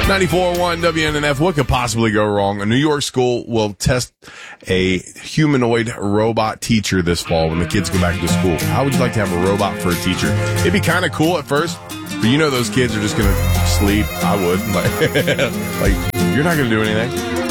94.1 WNNF. What could possibly go wrong? A New York school will test a humanoid robot teacher this fall when the kids go back to school. How would you like to have a robot for a teacher? It'd be kind of cool at first, but you know those kids are just going to sleep. I would. Like, you're not going to do anything.